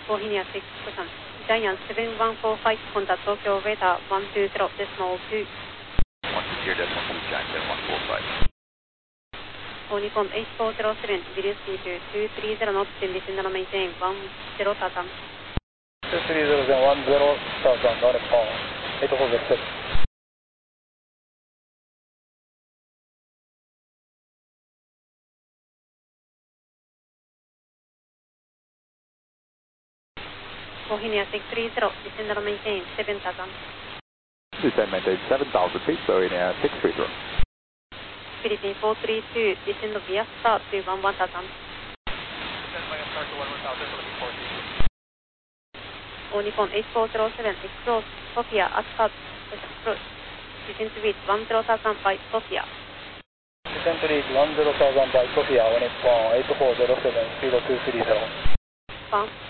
コーヒニア6さん、ジャイアン7145 contact Tokyo Weather 120 decimal 2. 120 decimal 2, Giant 7145. Unicom 8407, video speed to 230 knots, descend and maintain 10,000. 230 10,000, not a call, 8407. Cohinia 630, descend and maintain 7,000. Descend maintain 7,000 feet, Cohinia 630. Philippine 432, descend via start to 11,000. Descend via start to 11,000, Philippine 432. Unicom 8407, exhaust Sofia at start, approach. Descend to reach 10,000 by Sofia. Descend to reach 10,000 by Sofia, Unicom 8407, speed 230. Bound.